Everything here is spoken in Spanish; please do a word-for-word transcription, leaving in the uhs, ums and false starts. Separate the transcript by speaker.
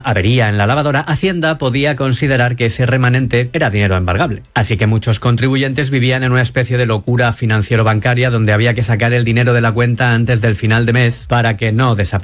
Speaker 1: avería en la lavadora, Hacienda podía considerar que ese remanente era dinero embargable. Así que muchos contribuyentes vivían en una especie de locura financiero-bancaria donde había que sacar el dinero de la cuenta antes del final de mes para que no desapareciera.